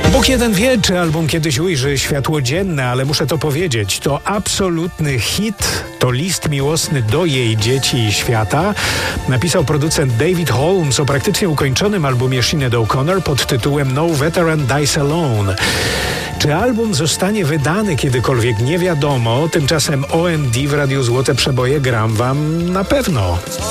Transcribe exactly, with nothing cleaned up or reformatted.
Bóg jeden wie, czy album kiedyś ujrzy światło dzienne, ale muszę to powiedzieć, to absolutny hit, to list miłosny do jej dzieci i świata. Napisał producent David Holmes o praktycznie ukończonym albumie Sinéad O'Connor pod tytułem No Veteran Dies Alone. Czy album zostanie wydany kiedykolwiek, nie wiadomo, tymczasem O M D w Radiu Złote Przeboje gram wam na pewno.